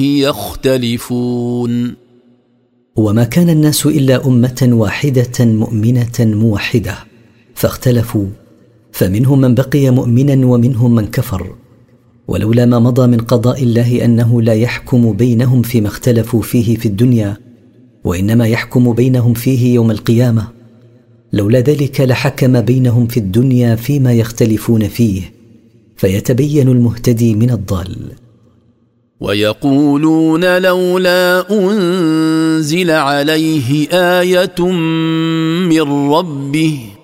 يختلفون. وما كان الناس إلا أمة واحدة مؤمنة موحدة، فاختلفوا، فمنهم من بقي مؤمنا ومنهم من كفر. ولولا ما مضى من قضاء الله أنه لا يحكم بينهم فيما اختلفوا فيه في الدنيا، وإنما يحكم بينهم فيه يوم القيامة، لولا ذلك لحكم بينهم في الدنيا فيما يختلفون فيه، فيتبين المهتدي من الضال. ويقولون لولا أنزل عليه آية من ربه